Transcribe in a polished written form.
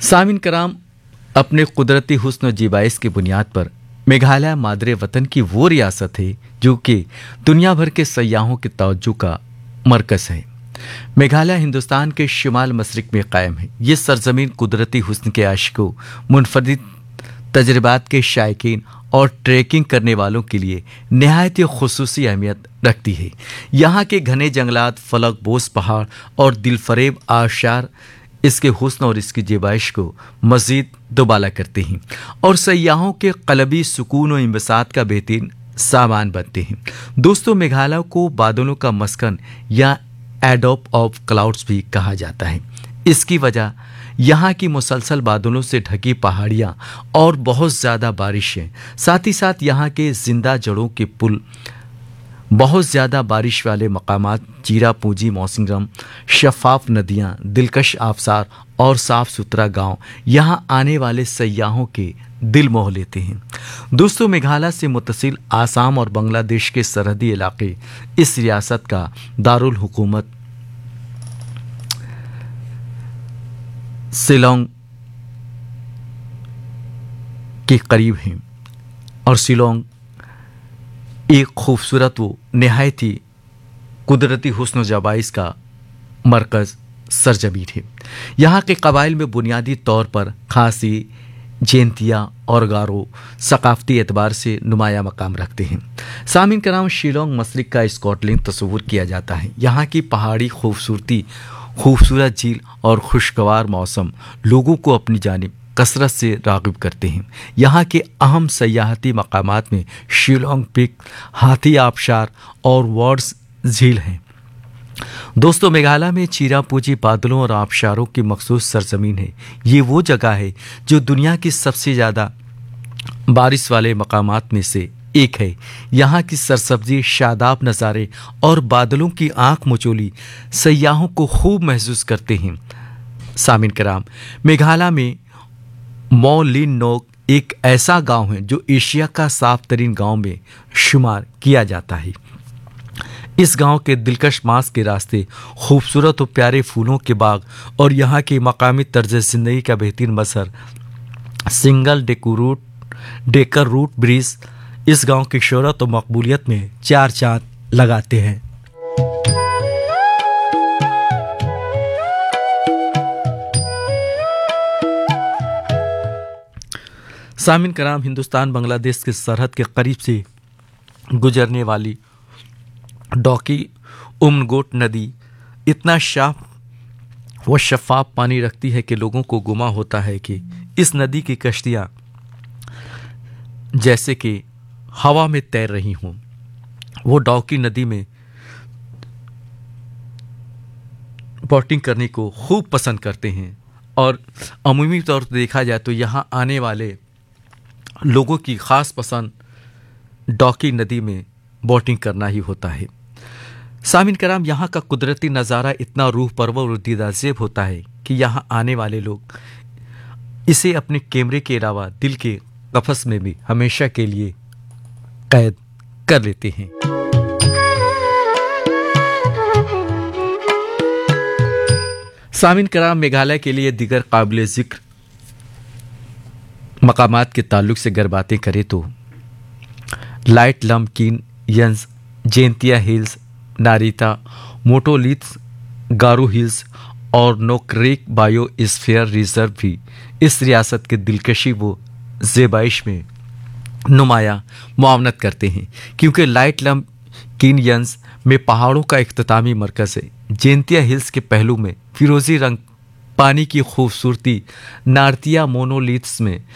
सामिन कराम, अपने कुदरती हुस्न और जीबाइश की बुनियाद पर मेघालय मादरे वतन की वो रियासत है जो कि दुनिया भर के सयाहों की तवज्जो का मरकज़ है। मेघालय हिंदुस्तान के शुमाल मशरिक में कायम है। ये सरजमीन कुदरती हुस्न के आशिकों, मुनफरिद तजर्बात के शायकीन और ट्रैकिंग करने वालों के लिए नहायत ही खुसूसी अहमियत रखती है। यहाँ के घने जंगलात, फलक बोस पहाड़ और दिलफरेब आशार इसके हुस्न और इसकी ज़ेबाइश को मज़ीद दुबाला करते हैं और सयाहों के क़ल्बी सुकून और इंबसात का बेहतरीन सामान बनते हैं। दोस्तों, मेघालय को बादलों का मस्कन या एडोप ऑफ क्लाउड्स भी कहा जाता है। इसकी वजह यहाँ की मुसलसल बादलों से ढकी पहाड़ियाँ और बहुत ज़्यादा बारिश है। साथ ही साथ यहाँ के जिंदा जड़ों के पुल, बहुत ज़्यादा बारिश वाले मकामात, चीरा पूंजी मौसिनराम, शफाफ नदियाँ, दिलकश आबशार और साफ़ सुथरा गांव यहाँ आने वाले सयाहों के दिल मोह लेते हैं। दोस्तों, मेघालय से मुत्तसिल आसाम और बांग्लादेश के सरहदी इलाके इस रियासत का दारुल हुकूमत शिलोंग के करीब हैं और शिलोंग एक खूबसूरत व नहायत ही कुदरती हुस्न ज़बाइश का मरकज़ सरजमीन है। यहाँ के कबाइल में बुनियादी तौर पर खासी, जैंतिया और गारो सकाफती एतबार से नुमाया मकाम रखते हैं। सामिन कराम, शिलोंग मशरिक का स्कॉटलैंड तस्वुर किया जाता है। यहाँ की पहाड़ी खूबसूरती, खूबसूरत झील और खुशगवार मौसम लोगों को अपनी जानिब कसरत से राग़िब करते हैं। यहाँ के अहम सयाहती मकामात में शिलोंग पीक, हाथी आबशार और वार्ड्स झील हैं। दोस्तों, मेघालय में चीरा पूंजी बादलों और आबशारों की मखसूस सरजमीन है। ये वो जगह है जो दुनिया की सबसे ज़्यादा बारिश वाले मकामात में से एक है। यहाँ की सरसब्जी, शादाब नज़ारे और बादलों की आंख मचोली सयाहों को खूब महसूस करते हैं। सामिन कराम, मेघालय में मौ लिन नोक एक ऐसा गांव है जो एशिया का साफ तरीन गाँव में शुमार किया जाता है। इस गांव के दिलकश मांस के रास्ते, खूबसूरत और प्यारे फूलों के बाग और यहाँ के मकामी तर्ज ज़िंदगी का बेहतरीन मसर सिंगल डेकर रूट ब्रिज इस गांव की शोहरत और मकबूलियत में चार चांद लगाते हैं। सामिन कराम, हिंदुस्तान बांग्लादेश के सरहद के करीब से गुजरने वाली डॉकी उमनगोट नदी इतना साफ व शफाफ पानी रखती है कि लोगों को गुमा होता है कि इस नदी की कश्तियाँ जैसे कि हवा में तैर रही हों। वो डॉकी नदी में बोटिंग करने को खूब पसंद करते हैं और अमूमी तौर पर देखा जाए तो यहाँ आने वाले लोगों की ख़ास पसंद डॉकी नदी में बोटिंग करना ही होता है। सामिन कराम, यहाँ का कुदरती नज़ारा इतना रूह परवर और दीदाज़ेब होता है कि यहाँ आने वाले लोग इसे अपने कैमरे के अलावा दिल के कफस में भी हमेशा के लिए कैद कर लेते हैं। सामिन कराम, मेघालय के लिए दिगर काबिल ज़िक्र मकामात के ताल्लुक से अगर बातें करें तो लाइट लम किन यंस, जैंतिया हिल्स, नारिता, मोटोलिथ्स, गारो हिल्स और नोक्रेक बायोस्फीयर रिजर्व भी इस रियासत के दिलकशी व ज़ेबाइश में नुमाया मुआवनत करते हैं, क्योंकि लाइट लम किनयंस में पहाड़ों का इख्तितामी मरकज़ है। जैंतिया हिल्स के पहलू में फिरोज़ी रंग पानी की खूबसूरती, नार्तिया मोनोलिथ्स में